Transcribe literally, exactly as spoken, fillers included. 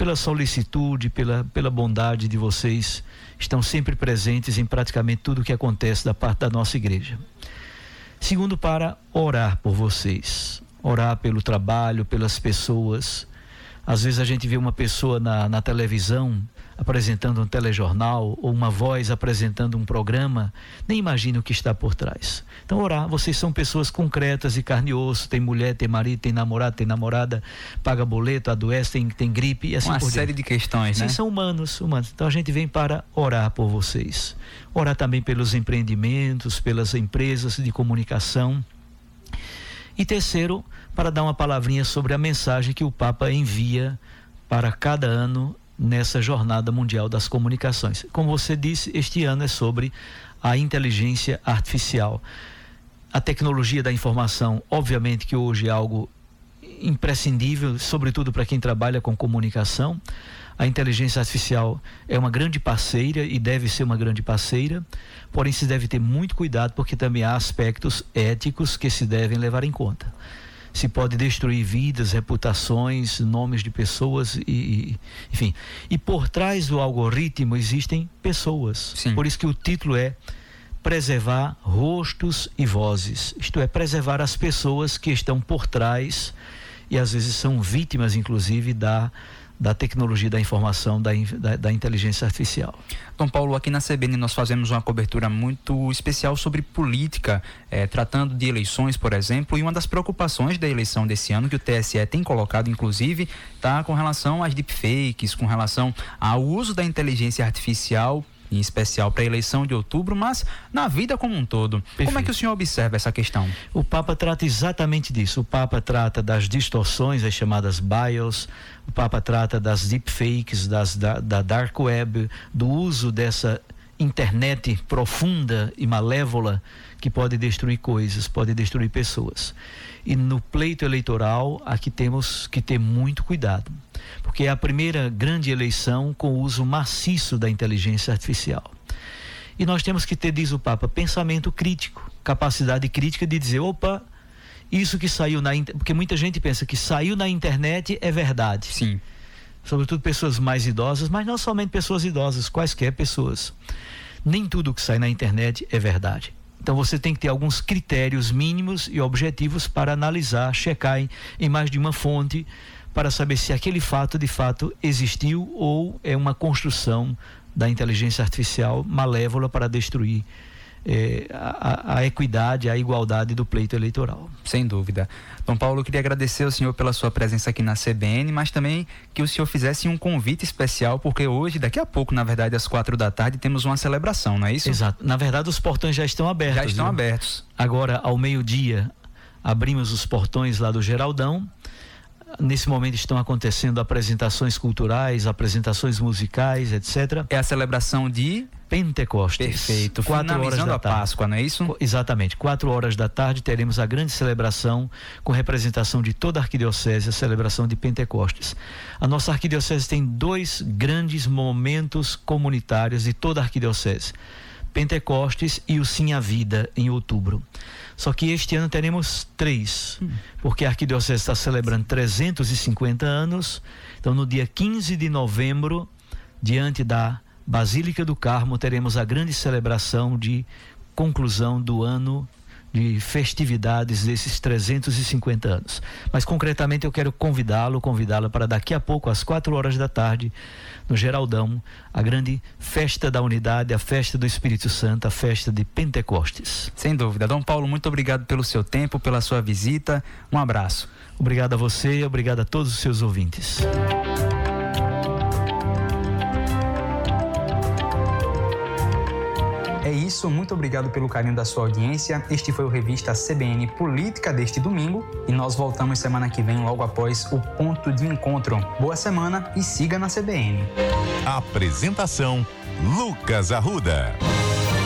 pela solicitude, pela, pela bondade de vocês, estão sempre presentes em praticamente tudo o que acontece da parte da nossa igreja. Segundo, para orar por vocês, orar pelo trabalho, pelas pessoas. Às vezes a gente vê uma pessoa na, na televisão apresentando um telejornal ou uma voz apresentando um programa, nem imagina o que está por trás. Então orar, vocês são pessoas concretas e carne e osso, tem mulher, tem marido, tem namorado, tem namorada, paga boleto, adoece, tem, tem gripe e assim uma por diante. Uma série de questões, Sim, né? são humanos, humanos. Então a gente vem para orar por vocês. Orar também pelos empreendimentos, pelas empresas de comunicação. E terceiro, para dar uma palavrinha sobre a mensagem que o Papa envia para cada ano nessa Jornada Mundial das Comunicações. Como você disse, este ano é sobre a inteligência artificial. A tecnologia da informação, obviamente que hoje é algo imprescindível, sobretudo para quem trabalha com comunicação. A inteligência artificial é uma grande parceira e deve ser uma grande parceira, porém se deve ter muito cuidado, porque também há aspectos éticos que se devem levar em conta. Se pode destruir vidas, reputações, nomes de pessoas, e, e, enfim. E por trás do algoritmo existem pessoas. Sim. Por isso que o título é Preservar Rostos e Vozes. Isto é, preservar as pessoas que estão por trás e às vezes são vítimas, inclusive, da da tecnologia da informação, da, da, da inteligência artificial. Dom Paulo, aqui na C B N nós fazemos uma cobertura muito especial sobre política, eh, tratando de eleições, por exemplo, e uma das preocupações da eleição desse ano, que o T S E tem colocado, inclusive, está com relação às deepfakes, com relação ao uso da inteligência artificial, em especial para a eleição de outubro, mas na vida como um todo. Perfeito. Como é que o senhor observa essa questão? O Papa trata exatamente disso. O Papa trata das distorções, as chamadas bias. O Papa trata das deepfakes, das, da, da dark web, do uso dessa internet profunda e malévola que pode destruir coisas, pode destruir pessoas. E no pleito eleitoral, aqui temos que ter muito cuidado, porque é a primeira grande eleição com o uso maciço da inteligência artificial. E nós temos que ter, diz o Papa, pensamento crítico, capacidade crítica de dizer, opa, isso que saiu na internet, porque muita gente pensa que saiu na internet é verdade. Sim. Sobretudo pessoas mais idosas, mas não somente pessoas idosas, quaisquer pessoas. Nem tudo que sai na internet é verdade. Então você tem que ter alguns critérios mínimos e objetivos para analisar, checar em, em mais de uma fonte, para saber se aquele fato de fato existiu ou é uma construção da inteligência artificial malévola para destruir eh, a, a equidade, a igualdade do pleito eleitoral. Sem dúvida. Dom Paulo, eu queria agradecer ao senhor pela sua presença aqui na C B N, mas também que o senhor fizesse um convite especial, porque hoje, daqui a pouco, na verdade, às quatro da tarde, temos uma celebração, não é isso? Exato. Na verdade, os portões já estão abertos. Já estão viu? abertos. Agora, ao meio-dia, abrimos os portões lá do Geraldão. Nesse momento estão acontecendo apresentações culturais, apresentações musicais, etcétera. É a celebração de Pentecostes. Perfeito. Quatro horas da a tarde. Páscoa, não é isso? Exatamente. Quatro horas da tarde teremos a grande celebração com representação de toda a arquidiocese, a celebração de Pentecostes. A nossa arquidiocese tem dois grandes momentos comunitários de toda a arquidiocese: Pentecostes e o Sim à Vida, em outubro. Só que este ano teremos três, hum. porque a arquidiocese está celebrando trezentos e cinquenta anos. Então, no dia quinze de novembro, diante da Basílica do Carmo, teremos a grande celebração de conclusão do ano de festividades desses trezentos e cinquenta anos. Mas concretamente eu quero convidá-lo, convidá-la para daqui a pouco, às quatro horas da tarde, no Geraldão, a grande festa da unidade, a festa do Espírito Santo, a festa de Pentecostes. Sem dúvida. Dom Paulo, muito obrigado pelo seu tempo, pela sua visita. Um abraço. Obrigado a você, obrigado a todos os seus ouvintes. É isso, muito obrigado pelo carinho da sua audiência. Este foi o Revista C B N Política deste domingo e nós voltamos semana que vem, logo após o Ponto de Encontro. Boa semana e siga na C B N. Apresentação: Lucas Arruda.